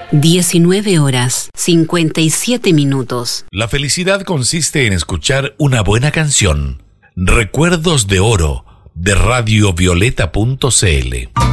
19:57. La felicidad consiste en escuchar una buena canción. Recuerdos de Oro, de radiovioleta.cl.